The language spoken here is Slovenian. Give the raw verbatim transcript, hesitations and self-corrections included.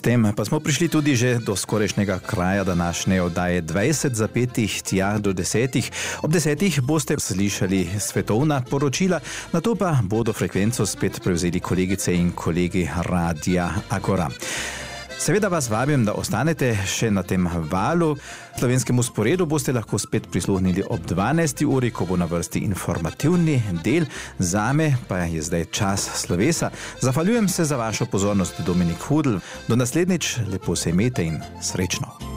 tem pa smo prišli tudi že do skorajšnjega kraja današnje oddaje dvajset za petih tja do desetih. Ob desetih boste slišali svetovna poročila, nato pa bodo frekvenco spet prevzeli kolegice in kolegi Radia Agora. Seveda vas vabim, da ostanete še na tem valu. Slovenskemu sporedu boste lahko spet prisluhnili ob dvanajsti uri, ko bo na vrsti informativni del. Zame pa je zdaj čas slovesa. Zahvaljujem se za vašo pozornost, Dominik Hudl. Do naslednjič, lepo se imejte in srečno.